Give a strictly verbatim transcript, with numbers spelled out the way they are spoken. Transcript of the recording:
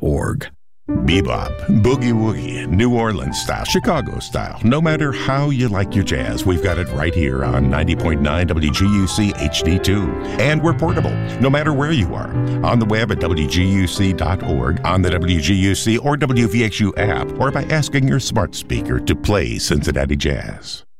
org. Bebop, boogie woogie, New Orleans style, Chicago style. No matter how you like your jazz, we've got it right here on ninety point nine W G U C H D two. And we're portable, no matter where you are. On the web at W G U C dot org, on the W G U C or W V X U app, or by asking your smart speaker to play Cincinnati Jazz.